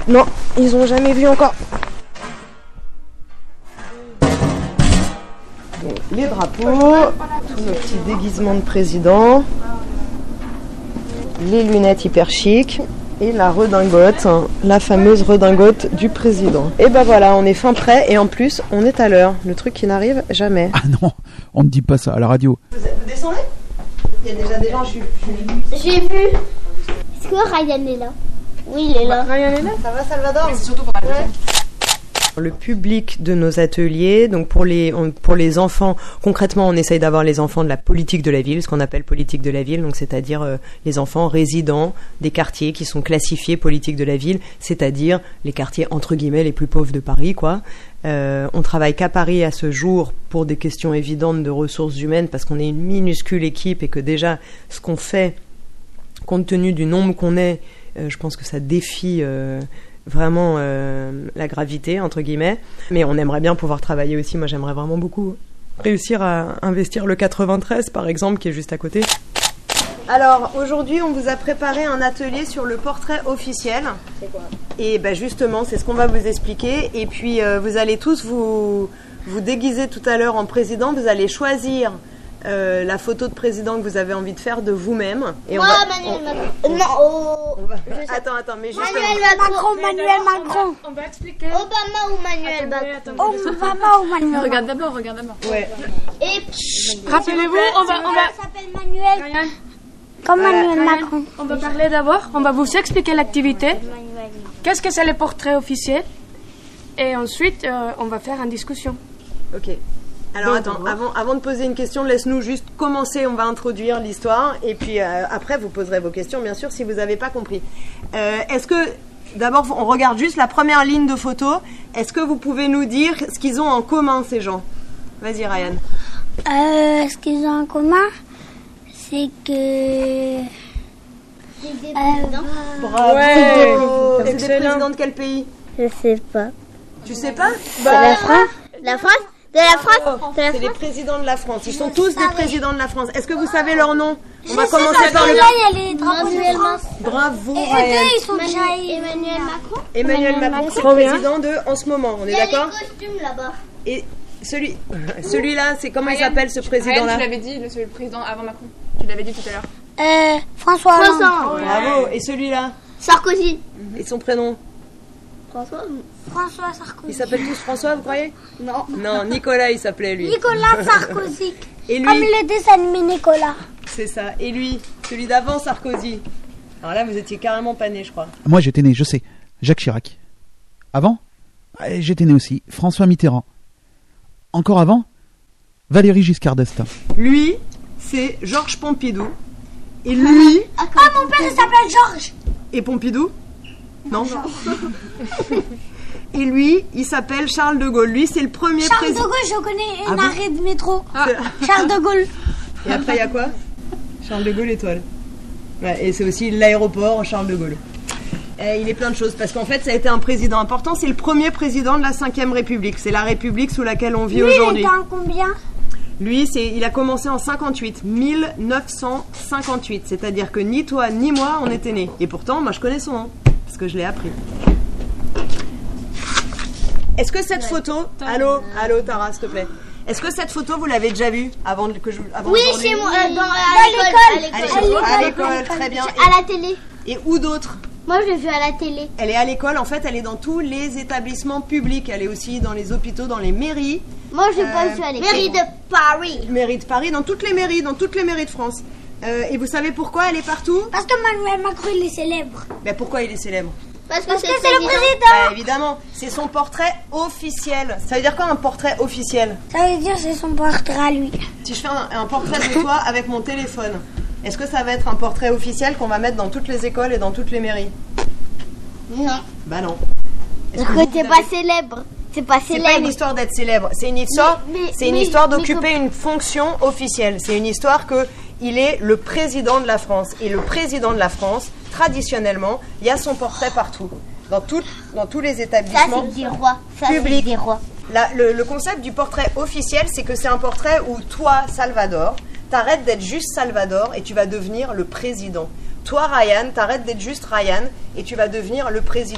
Non, ils ont jamais vu encore. Donc, les drapeaux, tous nos petits déguisements de président, les lunettes hyper chic et la redingote, la fameuse redingote du président. Et ben voilà, on est fin prêt et en plus, on est à l'heure. Le truc qui n'arrive jamais. Ah non, on ne dit pas ça à la radio. Vous descendez ? Il y a déjà des gens, J'ai vu. Est-ce que Ryan est là? Oui, il est là. Ryan est là. Ça va, Salvador? Mais c'est surtout pour la deuxième. Le public de nos ateliers, donc pour les enfants, concrètement, on essaye d'avoir les enfants de la politique de la ville, ce qu'on appelle politique de la ville, donc c'est-à-dire les enfants résidents des quartiers qui sont classifiés politique de la ville, c'est-à-dire les quartiers entre guillemets les plus pauvres de Paris, quoi. On travaille qu'à Paris à ce jour pour des questions évidentes de ressources humaines, parce qu'on est une minuscule équipe et que déjà ce qu'on fait, compte tenu du nombre qu'on est, je pense que ça défie vraiment la gravité, entre guillemets. Mais on aimerait bien pouvoir travailler aussi. Moi, j'aimerais vraiment beaucoup réussir à investir le 93, par exemple, qui est juste à côté. Alors, aujourd'hui, on vous a préparé un atelier sur le portrait officiel. C'est quoi? Et ben justement, c'est ce qu'on va vous expliquer. Et puis, vous allez tous vous déguiser tout à l'heure en président. Vous allez choisir la photo de président que vous avez envie de faire de vous-même. Et Moi, Manuel Macron. Non, Attends, mais juste... Manuel Macron. On va expliquer. Obama ou Manuel Macron? Obama ou Manuel. Regarde d'abord. Ouais. Et Rappelez-vous, on va s'appelle Manuel. Ryan, Comme Manuel Ryan, Macron. on va parler d'abord. On va vous expliquer l'activité. Qu'est-ce que c'est le portrait officiel? Et ensuite, on va faire une discussion. Ok. Alors attends, avant de poser une question, laisse-nous juste commencer, on va introduire l'histoire et puis après vous poserez vos questions bien sûr si vous n'avez pas compris. Est-ce que, d'abord on regarde juste la première ligne de photo, est-ce que vous pouvez nous dire ce qu'ils ont en commun ces gens? Vas-y Ryan. Ce qu'ils ont en commun, c'est que... Bravo. Ouais. C'est des présidents de quel pays? Je sais pas. Tu sais pas? La France? La France? De la France? De la C'est les France? présidents de la France, ils sont tous des présidents de la France. Est-ce que vous savez leur nom? On va Je sais commencer pas, par le... là, il y a les drapeaux de France. Bravo Et Ryan. eux, ils sont déjà... Emmanuel Macron? Emmanuel Macron, c'est le président de En ce moment, on est Il y a d'accord? les costumes là-bas. Et celui-là, c'est comment il s'appelle ce président-là? Tu l'avais dit, le président avant Macron. Tu l'avais dit tout à l'heure. François Hollande. Bravo. Et celui-là? Sarkozy. Et son prénom? François Sarkozy. Ils s'appellent tous François, vous croyez? Non. Non, Nicolas il s'appelait lui. Nicolas Sarkozy. Et Comme lui? le dessin animé Nicolas. C'est ça. Et lui? Celui d'avant, Sarkozy. Alors là, vous étiez carrément pas né, je crois. Moi, j'étais né, je sais, Jacques Chirac. Avant, j'étais né aussi, François Mitterrand. Encore avant, Valéry Giscard d'Estaing. Lui, c'est Georges Pompidou. Et lui... Ah, mon père il s'appelle Georges. Et Pompidou? Non. Et lui, il s'appelle Charles de Gaulle. Lui, c'est le premier Charles de président... Gaulle, je connais un Ah bon arrêt de métro. Charles de Gaulle. Et après, il y a quoi? Charles de Gaulle étoile. Ouais, et c'est aussi l'aéroport Charles de Gaulle. Et il est plein de choses, parce qu'en fait, ça a été un président important. C'est le premier président de la 5e République. C'est la République sous laquelle on vit aujourd'hui. Lui, il est en combien? Lui, il a commencé en 58, 1958. C'est-à-dire que ni toi, ni moi, on était nés. Et pourtant, moi, je connais son nom, parce que je l'ai appris. Est-ce que cette photo... Allô, Tara, s'il te plaît. Est-ce que cette photo, vous l'avez déjà vue avant Oui, aujourd'hui? chez moi, à l'école, très bien. À la télé. Et où d'autres? Moi, je l'ai vue à la télé. Elle est à l'école, en fait, elle est dans tous les établissements publics. Elle est aussi dans les hôpitaux, dans les mairies. Moi, je l'ai pas vue à l'école. Mairie de Paris. Mairie de Paris, dans toutes les mairies de France. Et vous savez pourquoi elle est partout? Parce que Emmanuel Macron, il est célèbre. Ben pourquoi il est célèbre? Parce que c'est le président. Bah, évidemment, c'est son portrait officiel. Ça veut dire quoi un portrait officiel? Ça veut dire c'est son portrait à lui. Si je fais un portrait de toi avec mon téléphone, est-ce que ça va être un portrait officiel qu'on va mettre dans toutes les écoles et dans toutes les mairies? Non. Bah non. Parce que t'es pas célèbre. C'est pas C'est célèbre. pas une histoire d'être célèbre, c'est une histoire, c'est une histoire d'occuper une fonction officielle. C'est une histoire que il est le président de la France. Et le président de la France, traditionnellement, il y a son portrait partout, dans tous les Ça, établissements c'est des rois. Ça, publics. c'est des rois. Le concept du portrait officiel, c'est que c'est un portrait où toi, Salvador, t'arrêtes d'être juste Salvador et tu vas devenir le président. Toi, Ryan, t'arrêtes d'être juste Ryan et tu vas devenir le président.